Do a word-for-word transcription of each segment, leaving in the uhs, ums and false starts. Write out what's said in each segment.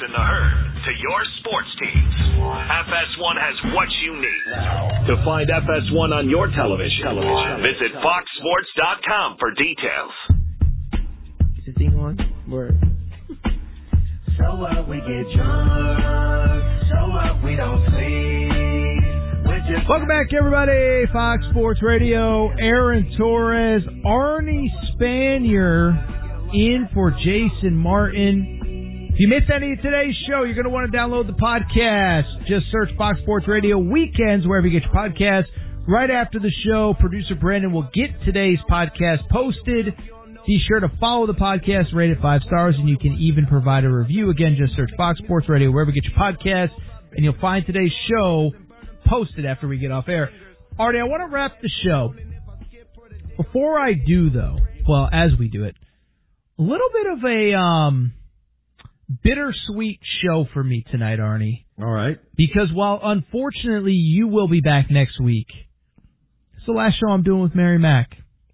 in the herd to your sports teams. F S one has what you need. To find F S one on your television, television. visit fox sports dot com for details. Is the thing on? Word. So what, we get drunk. So what, we don't sleep. Just Welcome back, everybody. Fox Sports Radio. Aaron Torres, Arnie Spanier in for Jason Martin. If you missed any of today's show, you're going to want to download the podcast. Just search Fox Sports Radio Weekends wherever you get your podcasts. Right after the show, producer Brandon will get today's podcast posted. Be sure to follow the podcast, rate it five stars, and you can even provide a review. Again, just search Fox Sports Radio wherever you get your podcasts, and you'll find today's show posted after we get off air. Artie, I want to wrap the show. Before I do, though, well, as we do it, a little bit of a um, bittersweet show for me tonight, Arnie. All right. Because while unfortunately you will be back next week, it's the last show I'm doing with Mary Mack.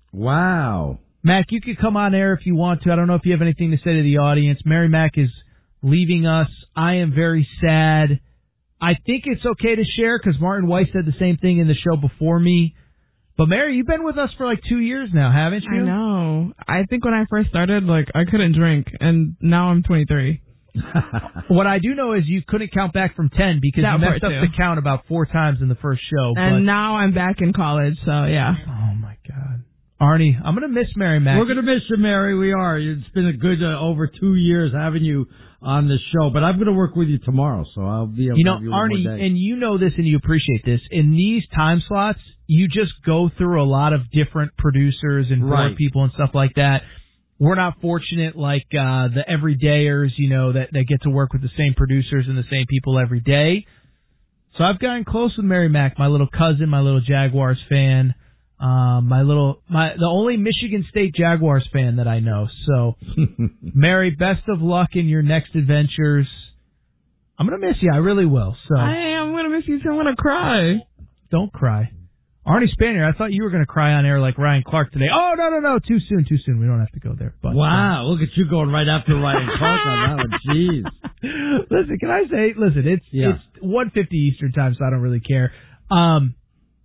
Wow. Mac, you could come on air if you want to. I don't know if you have anything to say to the audience. Mary Mack is leaving us. I am very sad. I think it's okay to share because Martin Weiss said the same thing in the show before me. But Mary, you've been with us for like two years now, haven't you? I know. I think when I first started, like, I couldn't drink, and now I'm twenty-three. What I do know is you couldn't count back from ten because that you messed up too. the count about four times in the first show. And but... now I'm back in college, so yeah. Oh, my God. Arnie, I'm going to miss Mary Mack. We're going to miss you, Mary. We are. It's been a good uh, over two years having you on the show, but I'm going to work with you tomorrow, so I'll be able you know, to have you Arnie, one more day. And you know this and you appreciate this. In these time slots, you just go through a lot of different producers and board Right. people and stuff like that. We're not fortunate like uh, the everydayers, you know, that, that get to work with the same producers and the same people every day. So I've gotten close with Mary Mack, my little cousin, my little Jaguars fan. Um, my little, my the only Michigan State Jaguars fan that I know. So, Mary, best of luck in your next adventures. I'm gonna miss you. I really will. So I am gonna miss you too. I'm gonna cry. Don't cry, Arnie Spanier. I thought you were gonna cry on air like Ryan Clark today. Oh no no no! Too soon, too soon. We don't have to go there. But wow, look at you going right after Ryan Clark on that one. Jeez. Listen, can I say? Listen, it's yeah. it's one fifty Eastern time, so I don't really care. Um.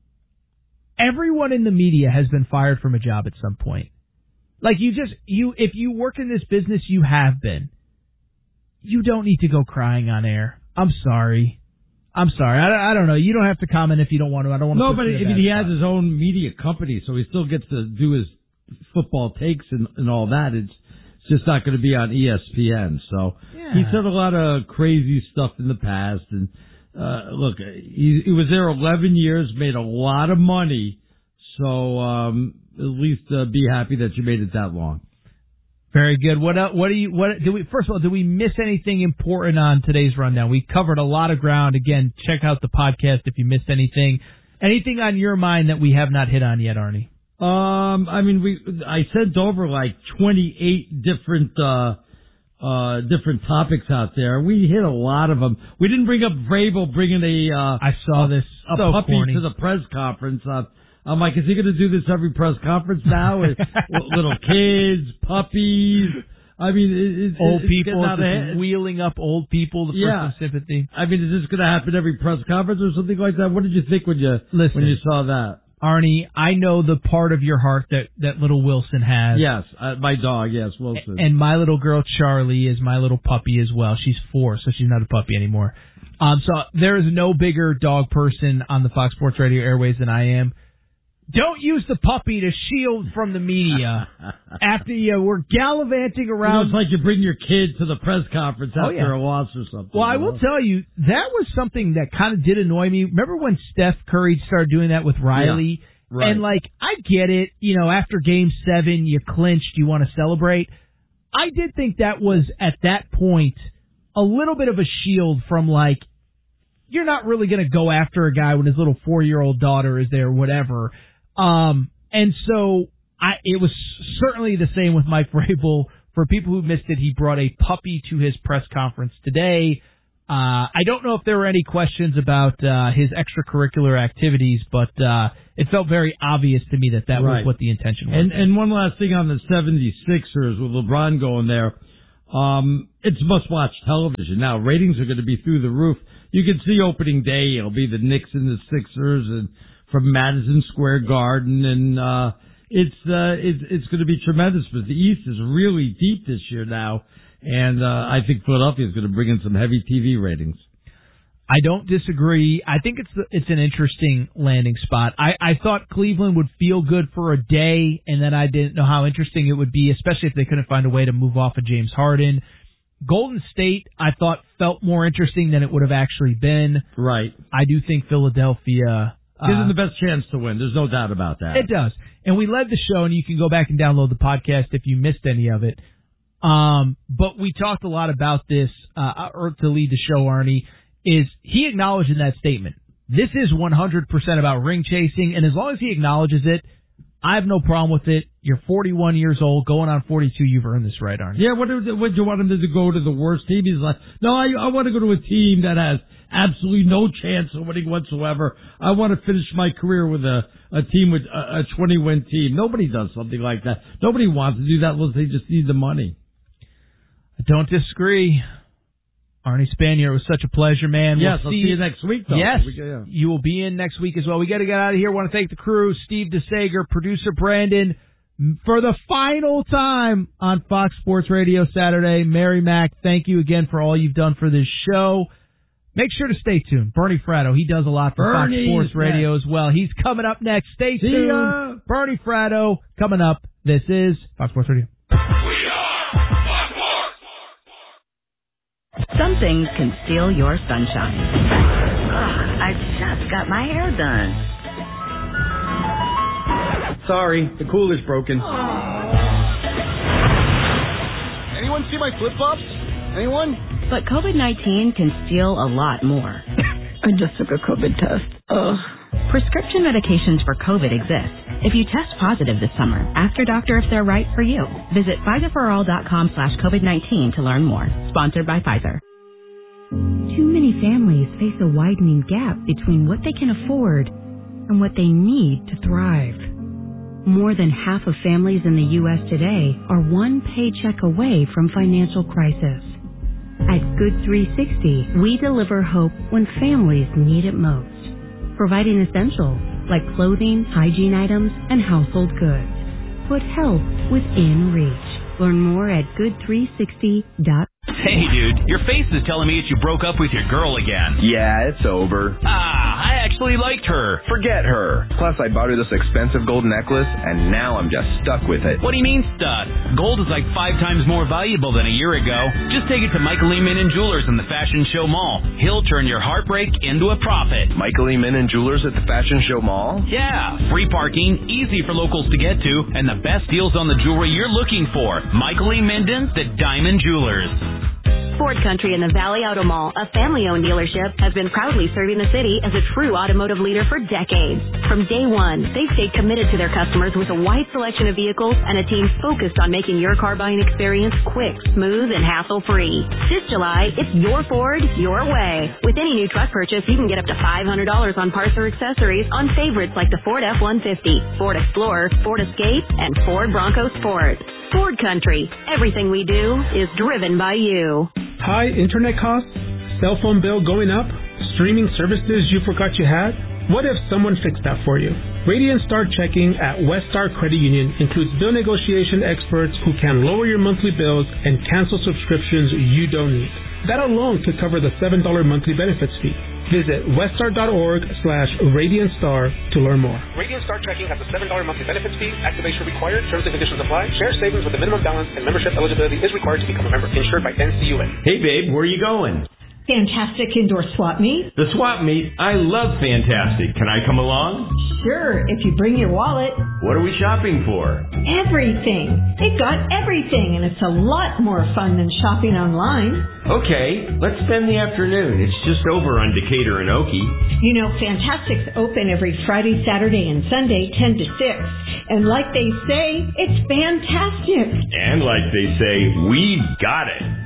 Everyone in the media has been fired from a job at some point. Like you just, you, if you work in this business, you have been. You don't need to go crying on air. I'm sorry. I'm sorry. I, I don't know. You don't have to comment if you don't want to. I don't want to. No, but I mean, he has his own media company, so he still gets to do his football takes and, and all that. It's, it's just not going to be on E S P N. So yeah. He said a lot of crazy stuff in the past, and Uh, look, he, he was there eleven years, made a lot of money, so um, at least uh, be happy that you made it that long. Very good. What else, what do you what do we first of all, did we miss anything important on today's rundown? We covered a lot of ground. Again, check out the podcast if you missed anything. Anything on your mind that we have not hit on yet, Arnie? Um, I mean, we I sent over like twenty-eight different uh Uh, different topics out there. We hit a lot of them. We didn't bring up Vrabel bringing a, uh, I saw a, this, a so puppy corny. to the press conference. Uh, I'm like, is he going to do this every press conference now? With little kids, puppies. I mean, it, it, old it's people, out of hand. just wheeling up old people to Yeah. first sympathy. I mean, is this going to happen every press conference or something like that? What did you think when you, Listen, when you saw that? Arnie, I know the part of your heart that, that little Wilson has. Yes, uh, my dog, yes, Wilson. And my little girl, Charlie, is my little puppy as well. She's four, so she's not a puppy anymore. Um, so there is no bigger dog person on the Fox Sports Radio airways than I am. Don't use the puppy to shield from the media. After you were gallivanting around. You know, it's like you bring your kid to the press conference after oh, yeah. a loss or something. Well, I you know? will tell you, that was something that kind of did annoy me. Remember when Steph Curry started doing that with Riley? Yeah, right. And, like, I get it. You know, after game seven, you clinched, you want to celebrate. I did think that was, at that point, a little bit of a shield from, like, you're not really going to go after a guy when his little four-year-old daughter is there, whatever. Um, and so I, it was certainly the same with Mike Vrabel. For people who missed it, he brought a puppy to his press conference today. Uh, I don't know if there were any questions about uh, his extracurricular activities, but uh, it felt very obvious to me that that right. was what the intention was. And, and one last thing on the seventy-sixers with LeBron going there. Um, it's must-watch television. Now, ratings are going to be through the roof. You can see opening day. It'll be the Knicks and the Sixers and from Madison Square Garden. And uh, it's, uh, it's, it's going to be tremendous. But the East is really deep this year now. And uh, I think Philadelphia is going to bring in some heavy T V ratings. I don't disagree. I think it's the, it's an interesting landing spot. I, I thought Cleveland would feel good for a day, and then I didn't know how interesting it would be, especially if they couldn't find a way to move off of James Harden. Golden State, I thought, felt more interesting than it would have actually been. Right. I do think Philadelphia gives them the best chance to win. There's no doubt about that. It does. And we led the show, and you can go back and download the podcast if you missed any of it. Um, but we talked a lot about this, uh, or to lead the show, Arnie, is he acknowledged in that statement, this is one hundred percent about ring chasing, and as long as he acknowledges it, I have no problem with it. You're forty-one years old, going on forty-two. You've earned this right, Arnie. Yeah, what do, what do you want him to go to the worst team? He's like, no, I, I want to go to a team that has absolutely no chance of winning whatsoever. I want to finish my career with a, a team with a, a twenty-win team. Nobody does something like that. Nobody wants to do that unless they just need the money. I don't disagree. Arnie Spanier, it was such a pleasure, man. Yes, we'll I'll see you next week, though. Yes, we, yeah. You will be in next week as well. We got to get out of here. I want to thank the crew, Steve DeSager, producer Brandon, for the final time on Fox Sports Radio Saturday. Mary Mack, thank you again for all you've done for this show. Make sure to stay tuned. Bernie Fratto, he does a lot for Bernie's Fox Sports Radio next. As well. He's coming up next. Stay see tuned. Ya. Bernie Fratto coming up. This is Fox Sports Radio. Some things can steal your sunshine. Ugh, I just got my hair done. Sorry, the cooler's broken. Anyone see my flip-flops? Anyone? But COVID nineteen can steal a lot more. I just took a COVID test. Ugh. Prescription medications for COVID exist. If you test positive this summer, ask your doctor if they're right for you. Visit Pfizerforall.com slash COVID-19 to learn more. Sponsored by Pfizer. Too many families face a widening gap between what they can afford and what they need to thrive. More than half of families in the U S today are one paycheck away from financial crisis. At Good three sixty, we deliver hope when families need it most, providing essentials like clothing, hygiene items, and household goods. Put help within reach. Learn more at good three sixty dot com. Hey, dude, your face is telling me that you broke up with your girl again. Yeah, it's over. Ah, I actually liked her. Forget her. Plus, I bought her this expensive gold necklace, and now I'm just stuck with it. What do you mean stuck? Gold is like five times more valuable than a year ago. Just take it to Michael E. Minnan Jewelers in the Fashion Show Mall. He'll turn your heartbreak into a profit. Michael E. Minnan Jewelers at the Fashion Show Mall? Yeah, free parking, easy for locals to get to, and the best deals on the jewelry you're looking for. Michael E. Minnan, the Diamond Jewelers. Ford Country in the Valley Auto Mall, a family-owned dealership, has been proudly serving the city as a true automotive leader for decades. From day one, they've stayed committed to their customers with a wide selection of vehicles and a team focused on making your car buying experience quick, smooth, and hassle-free. This July, it's your Ford, your way. With any new truck purchase, you can get up to five hundred dollars on parts or accessories on favorites like the Ford F one fifty, Ford Explorer, Ford Escape, and Ford Bronco Sport. Ford Country. Everything we do is driven by you. High internet costs? Cell phone bill going up? Streaming services you forgot you had? What if someone fixed that for you? Radiant Star Checking at West Star Credit Union includes bill negotiation experts who can lower your monthly bills and cancel subscriptions you don't need. That alone could cover the seven dollars monthly benefits fee. Visit weststar.org slash Radiant Star to learn more. Radiant Star Checking has a seven dollars monthly benefits fee. Activation required. Terms and conditions apply. Share savings with a minimum balance and membership eligibility is required to become a member. Insured by N C U A. Hey, babe, where are you going? Fantastic indoor swap meet. The swap meet? I love Fantastic. Can I come along? Sure, if you bring your wallet. What are we shopping for? Everything. They've got everything, and it's a lot more fun than shopping online. Okay, let's spend the afternoon. It's just over on Decatur and Okie. You know, Fantastic's open every Friday, Saturday, and Sunday, ten to six. And like they say, it's fantastic. And like they say, we've got it.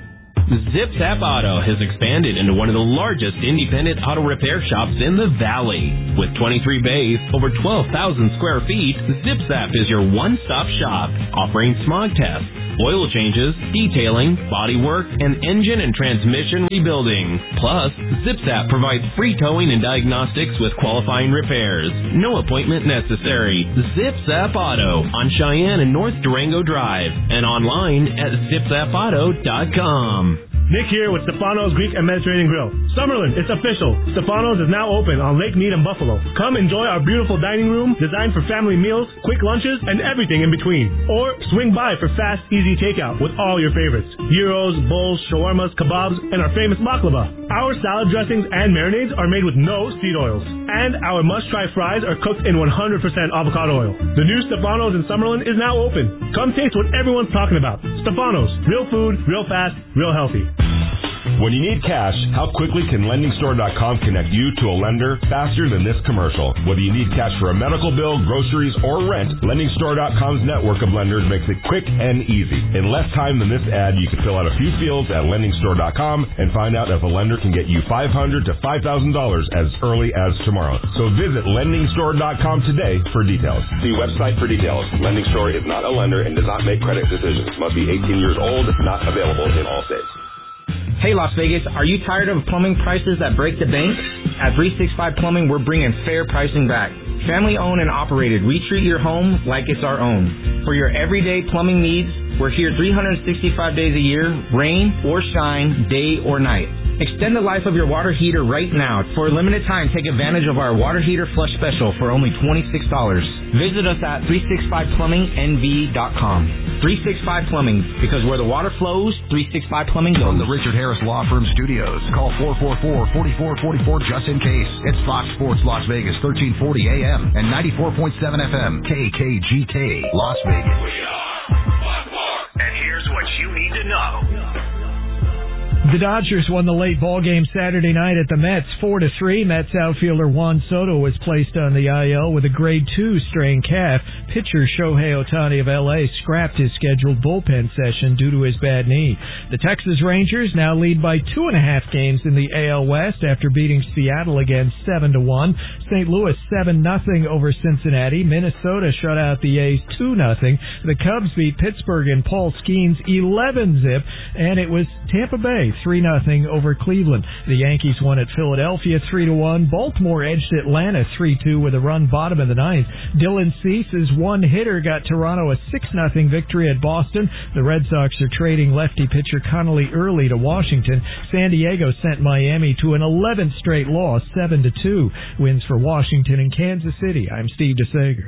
Zip Zap Auto has expanded into one of the largest independent auto repair shops in the Valley. With twenty-three bays, over twelve thousand square feet, Zip Zap is your one-stop shop, offering smog tests, oil changes, detailing, body work, and engine and transmission rebuilding. Plus, Zip Zap provides free towing and diagnostics with qualifying repairs. No appointment necessary. Zip Zap Auto on Cheyenne and North Durango Drive and online at zip zap auto dot com. Nick here with Stefano's Greek and Mediterranean Grill. Summerlin, it's official. Stefano's is now open on Lake Mead and Buffalo. Come enjoy our beautiful dining room designed for family meals, quick lunches, and everything in between. Or swing by for fast, easy takeout with all your favorites. Gyros, bowls, shawarmas, kebabs, and our famous baklava. Our salad dressings and marinades are made with no seed oils. And our must-try fries are cooked in one hundred percent avocado oil. The new Stefano's in Summerlin is now open. Come taste what everyone's talking about. Stefano's. Real food, real fast, real healthy. When you need cash, how quickly can lending store dot com connect you to a lender faster than this commercial? Whether you need cash for a medical bill, groceries, or rent, lending store dot com's network of lenders makes it quick and easy. In less time than this ad, you can fill out a few fields at lending store dot com and find out if a lender can get you five hundred dollars to five thousand dollars as early as tomorrow. So visit lending store dot com today for details. See website for details. Lending Store is not a lender and does not make credit decisions. Must be eighteen years old, not available in all states. Hey Las Vegas, are you tired of plumbing prices that break the bank? At three sixty-five Plumbing, we're bringing fair pricing back. Family owned and operated, we treat your home like it's our own. For your everyday plumbing needs, we're here three hundred sixty-five days a year, rain or shine, day or night. Extend the life of your water heater right now. For a limited time, take advantage of our water heater flush special for only twenty-six dollars. Visit us at three sixty-five plumbing n v dot com. three sixty-five Plumbing, because where the water flows, three sixty-five Plumbing goes. From the Richard Harris Law Firm Studios, call four four four, four four four four just in case. It's Fox Sports Las Vegas, thirteen forty A M and ninety-four point seven F M, K K G K, Las Vegas. We are Fox Sports. And here's what you need to know. The Dodgers won the late ball game Saturday night at the Mets, four to three. Mets outfielder Juan Soto was placed on the I L with a grade two strained calf. Pitcher Shohei Ohtani of L A scrapped his scheduled bullpen session due to his bad knee. The Texas Rangers now lead by two and a half games in the A L West after beating Seattle again seven to one. Saint Louis seven nothing over Cincinnati. Minnesota shut out the A's two nothing. The Cubs beat Pittsburgh in Paul Skeens eleven zip, and it was Tampa Bay three nothing over Cleveland. The Yankees won at Philadelphia three to one. Baltimore edged Atlanta three two with a run bottom of the ninth. Dylan Cease's one-hitter got Toronto a six nothing victory at Boston. The Red Sox are trading lefty pitcher Connolly Early to Washington. San Diego sent Miami to an eleventh straight loss, seven to two. Wins for Washington and Kansas City. I'm Steve DeSager.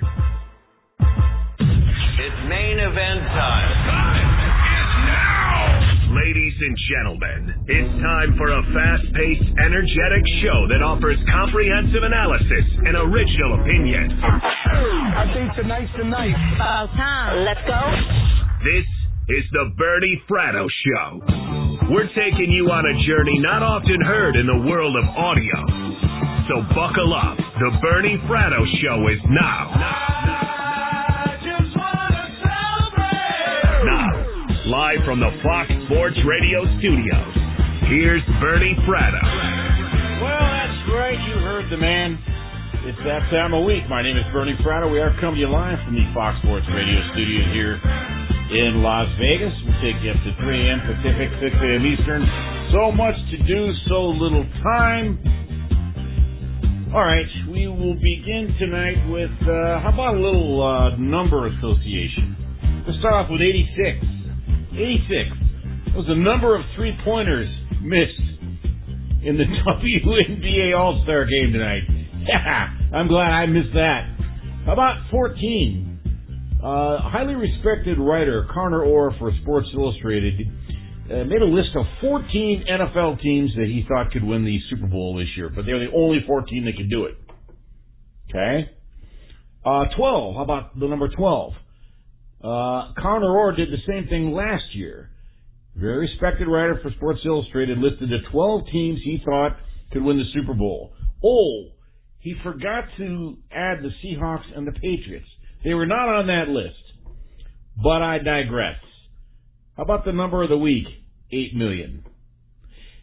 It's main event time. Time is now! Ladies and gentlemen, it's time for a fast-paced, energetic show that offers comprehensive analysis and original opinion. I think tonight's the night. About time. Let's go. This is the Bernie Fratto Show. We're taking you on a journey not often heard in the world of audio. So buckle up. The Bernie Fratto Show is now. I just wanna celebrate. Now, live from the Fox Sports Radio studios, here's Bernie Fratto. Well, that's right. You heard the man. It's that time of week. My name is Bernie Fratto. We are coming to you live from the Fox Sports Radio studios here in Las Vegas. We take you up to three A M Pacific, six A M Eastern. So much to do, so little time. All right, we will begin tonight with, uh, how about a little uh, number association? Let's start off with eighty-six. eighty-six was the number of three-pointers missed in the W N B A All-Star game tonight. I'm glad I missed that. How about fourteen? Uh, highly respected writer Connor Orr for Sports Illustrated uh, made a list of fourteen N F L teams that he thought could win the Super Bowl this year, but they're the only fourteen that could do it. Okay? Uh, twelve. How about the number twelve? Uh, Connor Orr did the same thing last year. Very respected writer for Sports Illustrated listed the twelve teams he thought could win the Super Bowl. Oh, he forgot to add the Seahawks and the Patriots. They were not on that list. But I digress. How about the number of the week? Eight million.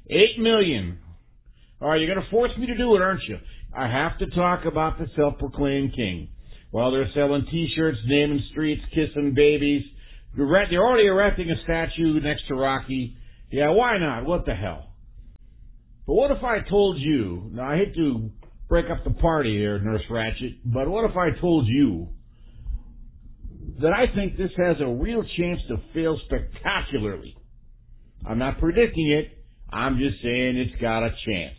Eight million. All right, you're going to force me to do it, aren't you? I have to talk about the self-proclaimed king. While they're selling T-shirts, naming streets, kissing babies, they're already erecting a statue next to Rocky. Yeah, why not? What the hell? But what if I told you, now I hate to break up the party here, Nurse Ratchet, but what if I told you that I think this has a real chance to fail spectacularly? I'm not predicting it. I'm just saying it's got a chance.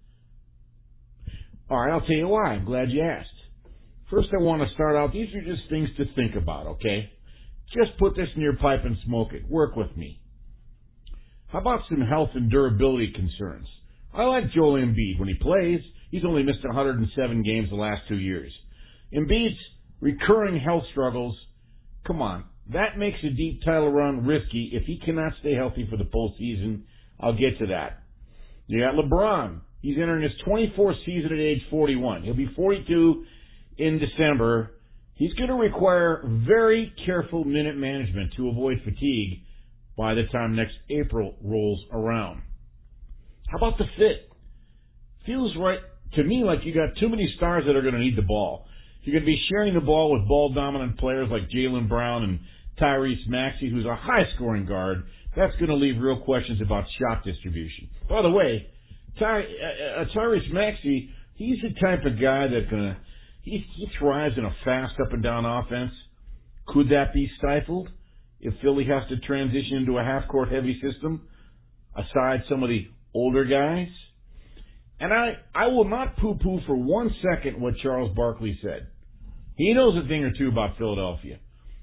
All right, I'll tell you why. I'm glad you asked. First, I want to start out. These are just things to think about, okay? Just put this in your pipe and smoke it. Work with me. How about some health and durability concerns? I like Joel Embiid when he plays. He's only missed one hundred seven games the last two years. Embiid's recurring health struggles, come on, that makes a deep title run risky if he cannot stay healthy for the postseason. I'll get to that. You got LeBron. He's entering his twenty-fourth season at age forty-one. He'll be forty-two in December. He's going to require very careful minute management to avoid fatigue by the time next April rolls around. How about the fit? Feels right to me like you got too many stars that are going to need the ball. You're going to be sharing the ball with ball-dominant players like Jaylen Brown and Tyrese Maxey, who's a high-scoring guard. That's going to leave real questions about shot distribution. By the way, Ty, uh, uh, Tyrese Maxey, he's the type of guy that's going to he, he thrives in a fast up-and-down offense. Could that be stifled if Philly has to transition into a half-court heavy system, aside some of the older guys? And I, I will not poo-poo for one second what Charles Barkley said. He knows a thing or two about Philadelphia.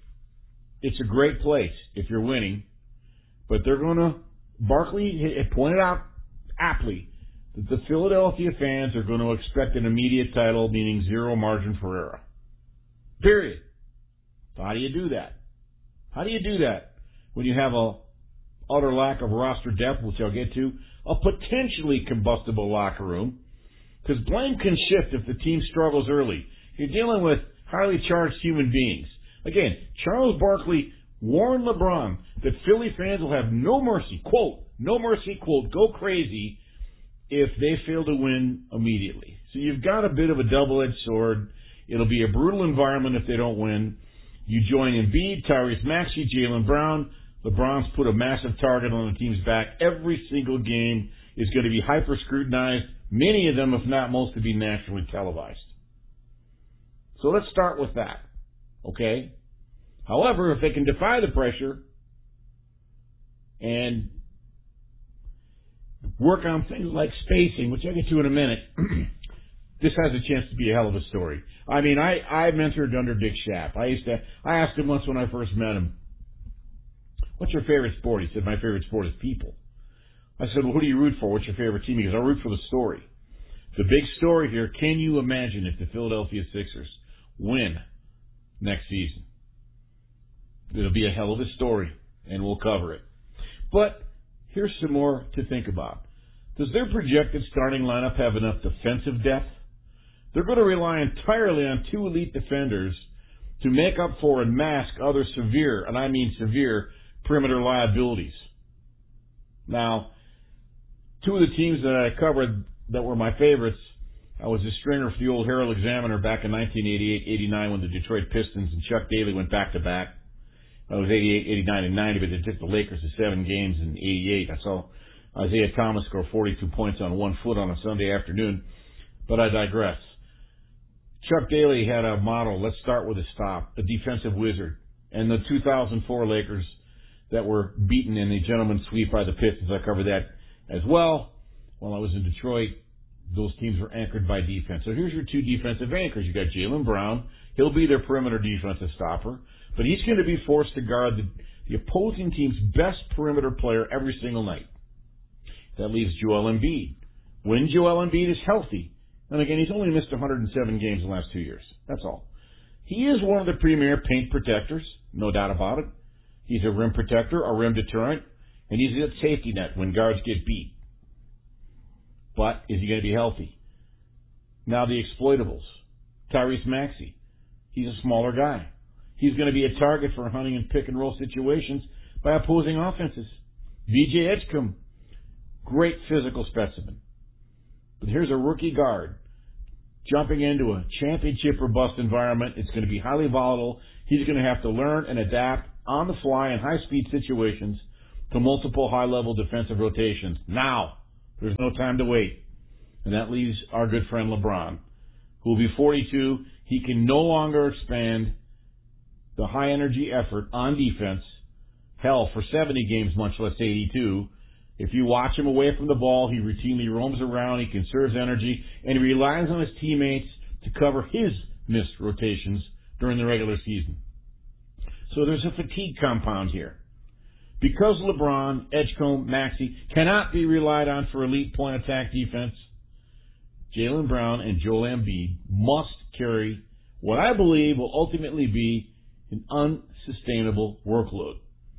It's a great place if you're winning, but they're going to, Barkley pointed out aptly that the Philadelphia fans are going to expect an immediate title, meaning zero margin for error. Period. So how do you do that? How do you do that when you have a utter lack of roster depth, which I'll get to, a potentially combustible locker room? Because blame can shift if the team struggles early. You're dealing with highly charged human beings. Again, Charles Barkley warned LeBron that Philly fans will have no mercy, quote, no mercy, quote, go crazy if they fail to win immediately. So you've got a bit of a double-edged sword. It'll be a brutal environment if they don't win. You join Embiid, Tyrese Maxey, Jaylen Brown. LeBron's put a massive target on the team's back. Every single game is going to be hyper-scrutinized. Many of them, if not most, to be nationally televised. So let's start with that, okay? However, if they can defy the pressure and work on things like spacing, which I'll get to in a minute, this has a chance to be a hell of a story. I mean, I, I mentored under Dick Schaap. I used to, I asked him once when I first met him, what's your favorite sport? He said, my favorite sport is people. I said, well, who do you root for? What's your favorite team? He goes, I root for the story. The big story here, can you imagine if the Philadelphia Sixers win next season? It'll be a hell of a story, and we'll cover it. But here's some more to think about. Does their projected starting lineup have enough defensive depth? They're going to rely entirely on two elite defenders to make up for and mask other severe, and I mean severe, perimeter liabilities. Now, two of the teams that I covered that were my favorites, I was a stringer for the old Herald Examiner back in nineteen eighty-eight eighty-nine when the Detroit Pistons and Chuck Daly went back-to-back. It was eighty-eight, eighty-nine, and ninety, but they took the Lakers to seven games in eighty-eight. I saw Isaiah Thomas score forty-two points on one foot on a Sunday afternoon, but I digress. Chuck Daly had a motto, let's start with a stop, a defensive wizard. And the two thousand four Lakers that were beaten in a gentleman's sweep by the Pistons, I covered that as well. While I was in Detroit, those teams were anchored by defense. So here's your two defensive anchors. You got Jaylen Brown. He'll be their perimeter defensive stopper, but he's going to be forced to guard the, the opposing team's best perimeter player every single night. That leaves Joel Embiid. When Joel Embiid is healthy, and again, he's only missed one hundred seven games in the last two years. That's all. He is one of the premier paint protectors, no doubt about it. He's a rim protector, a rim deterrent, and he's a safety net when guards get beat. But is he going to be healthy? Now the exploitables. Tyrese Maxey. He's a smaller guy. He's going to be a target for hunting and pick and roll situations by opposing offenses. V J Edgecombe. Great physical specimen. But here's a rookie guard jumping into a championship or bust environment. It's going to be highly volatile. He's going to have to learn and adapt on the fly in high-speed situations to multiple high-level defensive rotations. Now, there's no time to wait. And that leaves our good friend LeBron, who will be forty-two. He can no longer expand the high-energy effort on defense. Hell, for seventy games, much less eighty-two. If you watch him away from the ball, he routinely roams around, he conserves energy, and he relies on his teammates to cover his missed rotations during the regular season. So there's a fatigue compound here. Because LeBron, Edgecombe, Maxey cannot be relied on for elite point attack defense, Jaylen Brown and Joel Embiid must carry what I believe will ultimately be an unsustainable workload.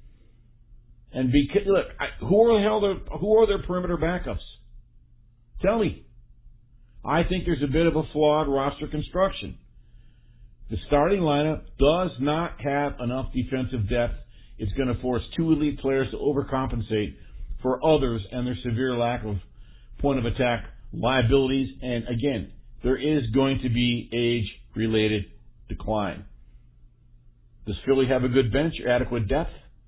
And because, look, I, who are the hell their, who are their perimeter backups? Tell me. I think there's a bit of a flawed roster construction. The starting lineup does not have enough defensive depth. It's going to force two elite players to overcompensate for others and their severe lack of point of attack liabilities. And again, there is going to be age-related decline. Does Philly have a good bench or adequate depth?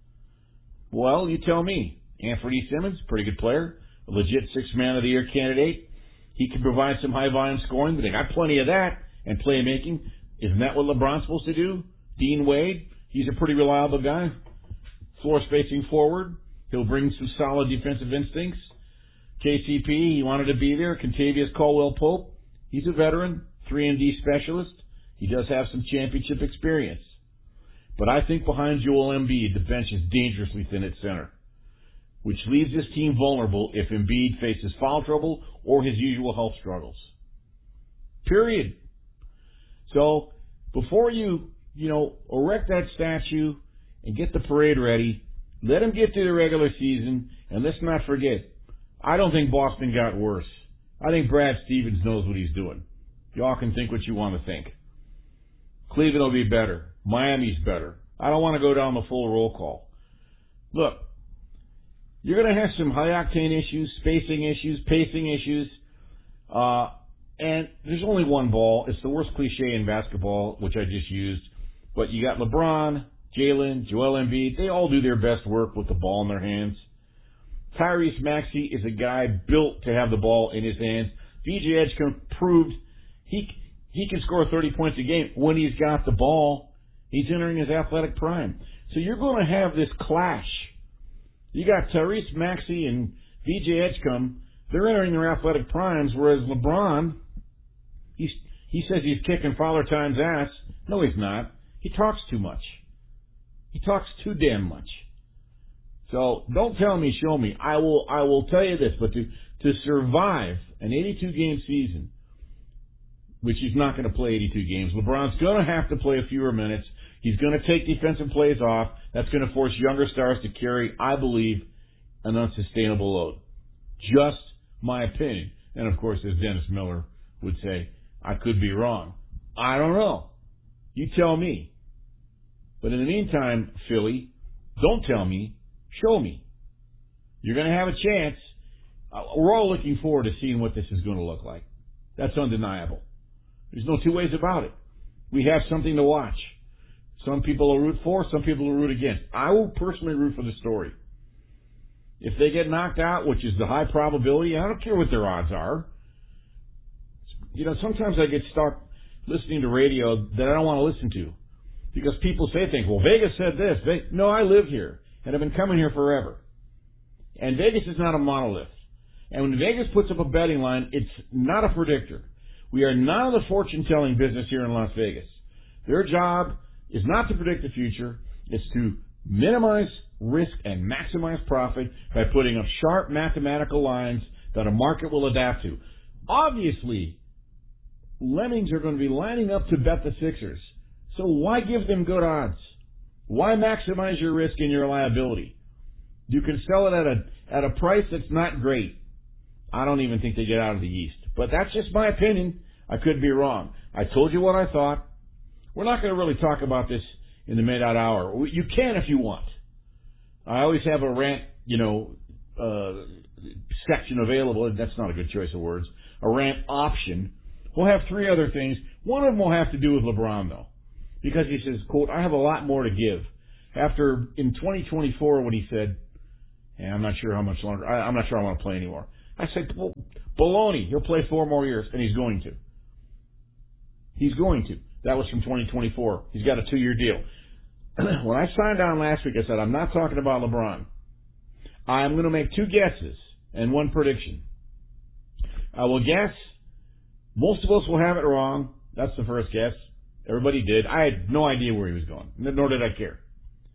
Well, you tell me. Anthony Simmons, pretty good player, a legit six-man of the year candidate. He can provide some high-volume scoring, but they got plenty of that. And playmaking, isn't that what LeBron's supposed to do? Dean Wade, he's a pretty reliable guy. Floor spacing forward, he'll bring some solid defensive instincts. K C P, he wanted to be there. Contavious Caldwell-Pope, he's a veteran, three and D specialist. He does have some championship experience. But I think behind Joel Embiid, the bench is dangerously thin at center, which leaves this team vulnerable if Embiid faces foul trouble or his usual health struggles. Period. So before you, you know, erect that statue and get the parade ready, let him get through the regular season, and let's not forget, I don't think Boston got worse. I think Brad Stevens knows what he's doing. Y'all can think what you want to think. Cleveland will be better. Miami's better. I don't want to go down the full roll call. Look, you're going to have some high-octane issues, spacing issues, pacing issues, uh, and there's only one ball. It's the worst cliche in basketball, which I just used. But you got LeBron, Jaylen, Joel Embiid. They all do their best work with the ball in their hands. Tyrese Maxey is a guy built to have the ball in his hands. V J Edgecombe proved he he can score thirty points a game when he's got the ball. He's entering his athletic prime. So you're going to have this clash. You got Tyrese Maxey and V J Edgecombe. They're entering their athletic primes, whereas LeBron, he's, he says he's kicking Father Time's ass. No, he's not. He talks too much. He talks too damn much. So don't tell me, show me. I will I will tell you this, but to, to survive an eighty-two game season, which he's not going to play eighty-two games, LeBron's going to have to play a fewer minutes. He's going to take defensive plays off. That's going to force younger stars to carry, I believe, an unsustainable load. Just my opinion. And, of course, as Dennis Miller would say, I could be wrong. I don't know. You tell me. But in the meantime, Philly, don't tell me. Show me. You're going to have a chance. Uh, we're all looking forward to seeing what this is going to look like. That's undeniable. There's no two ways about it. We have something to watch. Some people will root for, some people will root against. I will personally root for the story. If they get knocked out, which is the high probability, I don't care what their odds are. You know, sometimes I get stuck listening to radio that I don't want to listen to because people say things. Well, Vegas said this. Ve- no, I live here, and I've been coming here forever. And Vegas is not a monolith. And when Vegas puts up a betting line, it's not a predictor. We are not in the fortune-telling business here in Las Vegas. Their job is not to predict the future. It's to minimize risk and maximize profit by putting up sharp mathematical lines that a market will adapt to. Obviously, lemmings are going to be lining up to bet the Sixers. So why give them good odds? Why maximize your risk and your liability? You can sell it at a at a price that's not great. I don't even think they get out of the East. But that's just my opinion. I could be wrong. I told you what I thought. We're not going to really talk about this in the midnight hour. You can if you want. I always have a rant, you know, uh, section available. That's not a good choice of words. A ramp option. We'll have three other things. One of them will have to do with LeBron, though, because he says, quote, I have a lot more to give. After, in twenty twenty-four, when he said, hey, I'm not sure how much longer, I, I'm not sure I want to play anymore. I said, well, baloney, he'll play four more years, and he's going to. He's going to. That was from twenty twenty-four. He's got a two-year deal. When I signed on last week, I said, I'm not talking about LeBron. I'm going to make two guesses and one prediction. I will guess. Most of us will have it wrong. That's the first guess. Everybody did. I had no idea where he was going, nor did I care.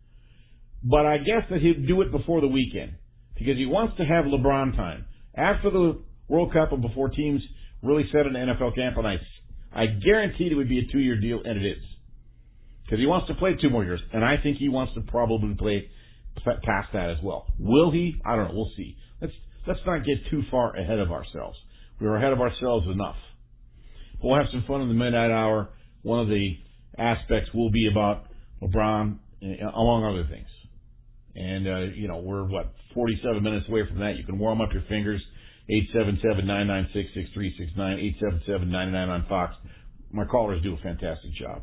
But I guess that he'd do it before the weekend because he wants to have LeBron time. After the World Cup and before teams really set an N F L camp, and I, I guaranteed it would be a two-year deal, and it is. Because he wants to play two more years, and I think he wants to probably play past that as well. Will he? I don't know. We'll see. Let's let's not get too far ahead of ourselves. We were ahead of ourselves enough. We'll have some fun in the midnight hour. One of the aspects will be about LeBron, among other things. And, uh, you know, we're, what, forty-seven minutes away from that. You can warm up your fingers. eight seven seven, nine nine six, six three six nine, eight seven seven, nine nine on Fox. My callers do a fantastic job.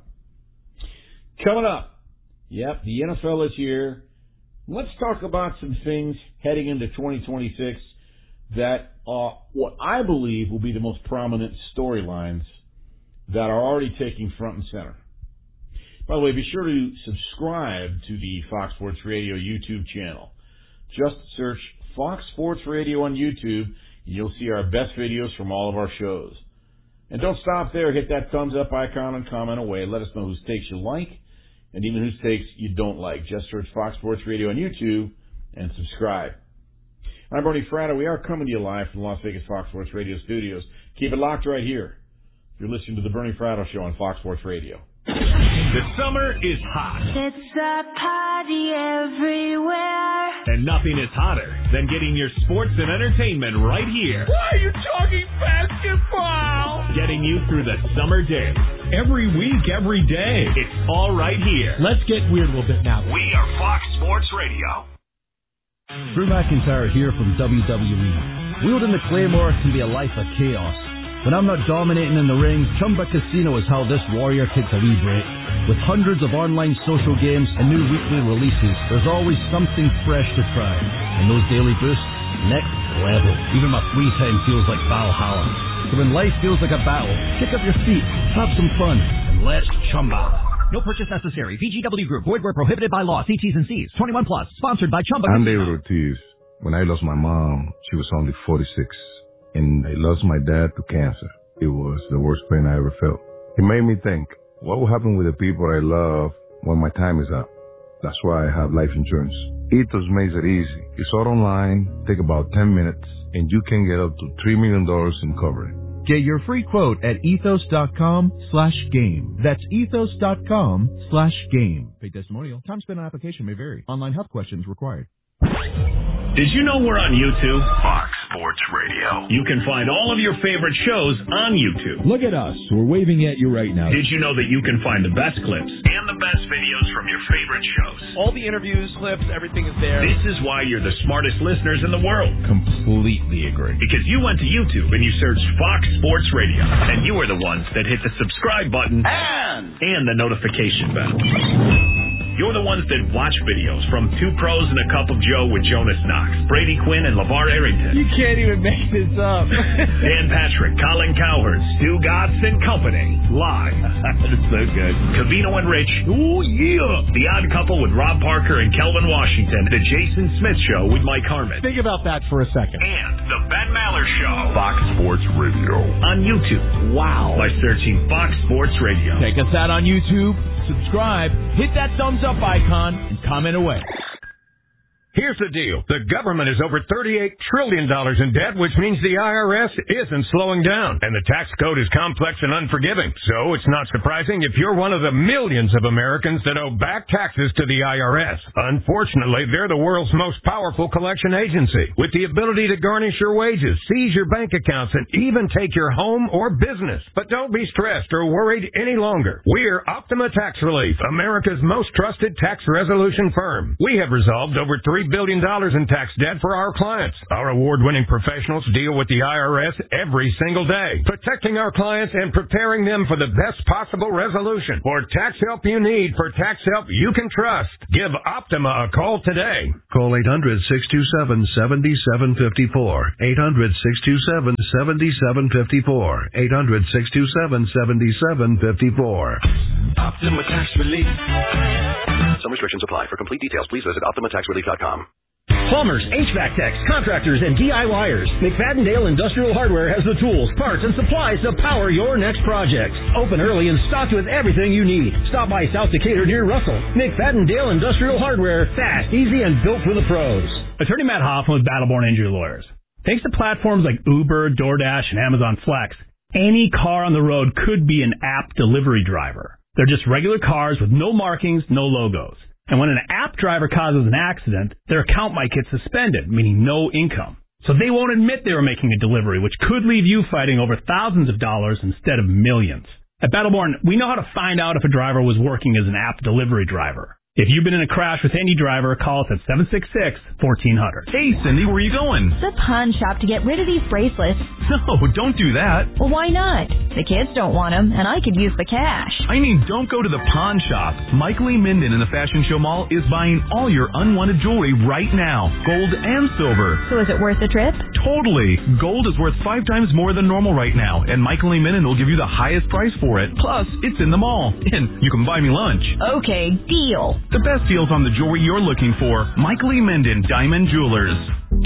Coming up, yep, the N F L is here. Let's talk about some things heading into twenty twenty-six that are what I believe will be the most prominent storylines that are already taking front and center. By the way, be sure to subscribe to the Fox Sports Radio YouTube channel. Just search Fox Sports Radio on YouTube, and you'll see our best videos from all of our shows. And don't stop there. Hit that thumbs up icon and comment away. Let us know whose takes you like and even whose takes you don't like. Just search Fox Sports Radio on YouTube and subscribe. I'm Bernie Fratto. We are coming to you live from the Las Vegas Fox Sports Radio studios. Keep it locked right here. You're listening to the Bernie Fratto Show on Fox Sports Radio. The summer is hot. It's a party everywhere. And nothing is hotter than getting your sports and entertainment right here. Why are you talking basketball? Getting you through the summer days. Every week, every day. It's all right here. Let's get weird a little bit now. We are Fox Sports Radio. Drew McIntyre here from W W E. Wielding the Claymore can be a life of chaos. When I'm not dominating in the ring, Chumba Casino is how this warrior takes a wee break. With hundreds of online social games and new weekly releases, there's always something fresh to try. And those daily boosts, next level. Even my free time feels like Valhalla. So when life feels like a battle, kick up your feet, have some fun, and let's chumba. No purchase necessary. V G W Group. Void where prohibited by law. See T's and C's. twenty-one plus. Sponsored by Chumba. I'm David Ortiz. When I lost my mom, she was only forty-six. And I lost my dad to cancer. It was the worst pain I ever felt. It made me think, what will happen with the people I love when my time is up? That's why I have life insurance. Ethos makes it easy. It's all online, take about ten minutes, and you can get up to three million dollars in coverage. Get your free quote at ethos.com slash game. That's ethos.com slash game. Paid testimonial. Time spent on application may vary. Online health questions required. Did you know we're on YouTube? Fox Sports Radio. You can find all of your favorite shows on YouTube. Look at us. We're waving at you right now. Did you know that you can find the best clips and the best videos from your favorite shows? All the interviews, clips, everything is there. This is why you're the smartest listeners in the world. Completely agree. Because you went to YouTube and you searched Fox Sports Radio, and you were the ones that hit the subscribe button and, and the notification bell. You're the ones that watch videos from Two Pros and a Cup of Joe with Jonas Knox, Brady Quinn, and LeVar Arrington. You can't even make this up. Dan Patrick, Colin Cowherd, Stu Gotts and Company. Live. That's so good. Cavino and Rich. Ooh, yeah. The Odd Couple with Rob Parker and Kelvin Washington. The Jason Smith Show with Mike Harmon. Think about that for a second. And The Ben Maller Show. Fox Sports Radio. On YouTube. Wow. By searching Fox Sports Radio. Check us out on YouTube. Subscribe, hit that thumbs up icon, and comment away. Here's the deal. The government is over thirty-eight trillion dollars in debt, which means the I R S isn't slowing down. And the tax code is complex and unforgiving. So it's not surprising if you're one of the millions of Americans that owe back taxes to the I R S. Unfortunately, they're the world's most powerful collection agency, with the ability to garnish your wages, seize your bank accounts, and even take your home or business. But don't be stressed or worried any longer. We're Optima Tax Relief, America's most trusted tax resolution firm. We have resolved over three billion dollars in tax debt for our clients. Our award-winning professionals deal with the I R S every single day, protecting our clients and preparing them for the best possible resolution. For tax help you need, for tax help you can trust, give Optima a call today. Call eight hundred, six two seven, seven seven five four. eight hundred, six two seven, seven seven five four. eight hundred, six two seven, seven seven five four. Optima Tax Relief. Some restrictions apply. For complete details, please visit Optima Tax Relief dot com. Plumbers, H V A C techs, contractors, and D I Yers. McFadden-Dale Industrial Hardware has the tools, parts, and supplies to power your next project. Open early and stocked with everything you need. Stop by South Decatur near Russell. McFadden-Dale Industrial Hardware. Fast, easy, and built for the pros. Attorney Matt Hoffman with Battleborn Injury Lawyers. Thanks to platforms like Uber, DoorDash, and Amazon Flex, any car on the road could be an app delivery driver. They're just regular cars with no markings, no logos. And when an app driver causes an accident, their account might get suspended, meaning no income. So they won't admit they were making a delivery, which could leave you fighting over thousands of dollars instead of millions. At Battleborn, we know how to find out if a driver was working as an app delivery driver. If you've been in a crash with any driver, call us at seven six six, one four zero zero. Hey, Cindy, where are you going? The pawn shop to get rid of these bracelets. No, don't do that. Well, why not? The kids don't want them, and I could use the cash. I mean, don't go to the pawn shop. Michael Lee Minden in the Fashion Show Mall is buying all your unwanted jewelry right now, gold and silver. So is it worth the trip? Totally. Gold is worth five times more than normal right now, and Michael Lee Minden will give you the highest price for it. Plus, it's in the mall, and you can buy me lunch. Okay, deal. The best deals on the jewelry you're looking for. Michael E. Minden, Diamond Jewelers.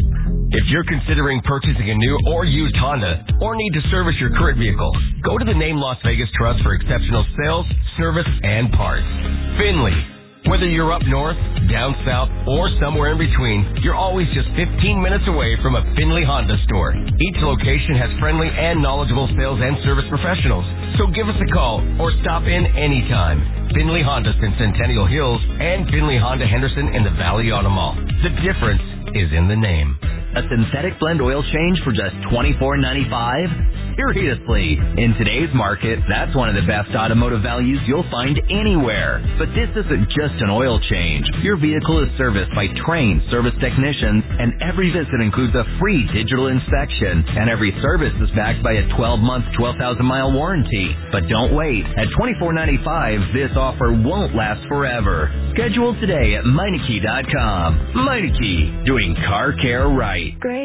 If you're considering purchasing a new or used Honda or need to service your current vehicle, go to the Name Las Vegas Trust for exceptional sales, service, and parts. Finley. Whether you're up north, down south, or somewhere in between, you're always just fifteen minutes away from a Finley Honda store. Each location has friendly and knowledgeable sales and service professionals. So give us a call or stop in anytime. Finley Honda in Centennial Hills and Finley Honda Henderson in the Valley Auto Mall. The difference is in the name. A synthetic blend oil change for just twenty-four ninety-five? Seriously, in today's market, that's one of the best automotive values you'll find anywhere. But this isn't just an oil change. Your vehicle is serviced by trained service technicians, and every visit includes a free digital inspection, and every service is backed by a twelve-month, twelve thousand mile warranty. But don't wait. At twenty-four ninety-five, this offer won't last forever. Schedule today at Meineke dot com. Meineke, doing car care right. Great.